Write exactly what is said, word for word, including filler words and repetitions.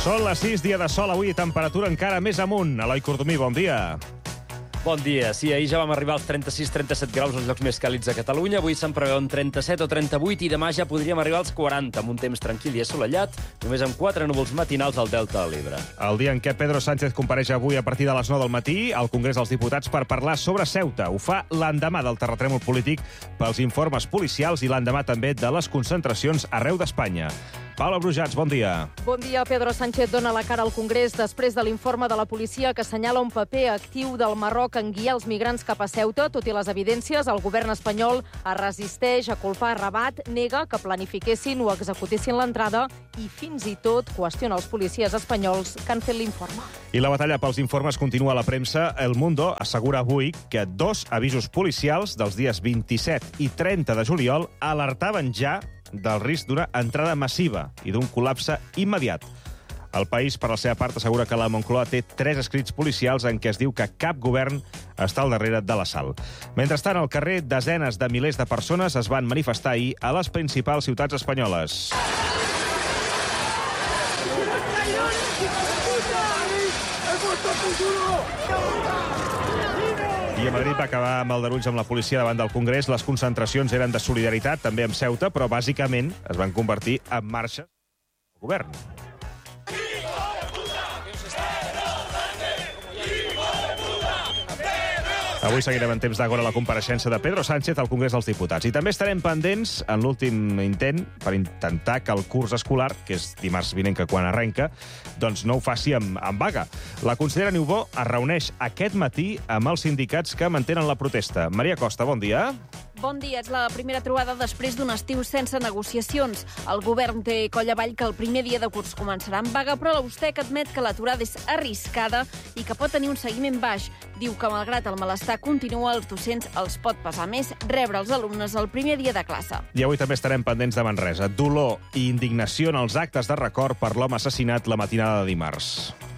Són les sis, dia de sol, avui temperatura encara més amunt. Eloi Cordomí, bon dia. Bon dia. Sí, ahir ja vam arribar als trenta-sis trenta-set graus als llocs més càlids de Catalunya. Avui se'n preveuen trenta-set o trenta-vuit i demà ja podríem arribar als quaranta, amb un temps tranquil i assolellat, només amb quatre núvols matinals al Delta de l'Ebre. El dia en què Pedro Sánchez compareix avui a partir de les nou del matí al Congrés dels Diputats per parlar sobre Ceuta. Ho fa l'endemà del terratrèmol polític pels informes policials i l'endemà també de les concentracions arreu d'Espanya. Paula Brujats, bon dia. Bon dia. Pedro Sánchez dona la cara al Congrés després de l'informe de la policia que assenyala un paper actiu del Marroc en guiar els migrants cap a Ceuta. Tot i les evidències, el govern espanyol es resisteix a culpar Rabat, nega que planifiquessin o executessin l'entrada i fins i tot qüestiona els policies espanyols que han fet l'informe. I la batalla pels informes continua a la premsa. El Mundo assegura avui que dos avisos policials dels dies vint-i-set i trenta de juliol alertaven ja del risc d'una entrada massiva i d'un col·lapse immediat. El País, per la seva part, assegura que la Moncloa té tres escrits policials en què es diu que cap govern està al darrere de l'assalt. Mentrestant, al carrer, desenes de milers de persones es van manifestar ahir a les principals ciutats espanyoles. I a Madrid va acabar amb aldarulls amb la policia davant del Congrés. Les concentracions eren de solidaritat, també amb Ceuta, però bàsicament es van convertir en marxes del govern. Avui seguirem en temps d'agora la compareixença de Pedro Sánchez al Congrés dels Diputats. I també estarem pendents en l'últim intent per intentar que el curs escolar, que és dimarts vinent que quan arrenca, doncs no ho faci amb, amb vaga. La consellera Niubó es reuneix aquest matí amb els sindicats que mantenen la protesta. Maria Costa, bon dia. Bon dia. És la primera trobada després d'un estiu sense negociacions. El govern té coll avall que el primer dia de curs començarà amb vaga, però l'Ustec admet que l'aturada és arriscada i que pot tenir un seguiment baix. Diu que, malgrat el malestar continua, els docents els pot pesar més rebre els alumnes el primer dia de classe. I avui també estarem pendents de Manresa. Dolor i indignació en els actes de record per l'home assassinat la matinada de dimarts.